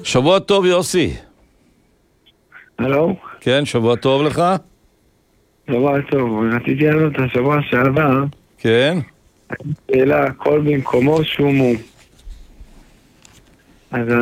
שבוע טוב, יוסי. הלו? כן, שבוע טוב לך. שבוע טוב. רציתי לענות את השבוע שעבר. כן. שאלה, הכל במקומו שומו. אז